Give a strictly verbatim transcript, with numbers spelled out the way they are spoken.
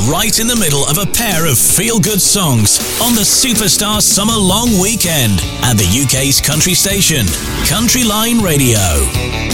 right in the middle of a pair of feel-good songs on the Superstar Summer Long Weekend at the U K's country station, Country Line Radio.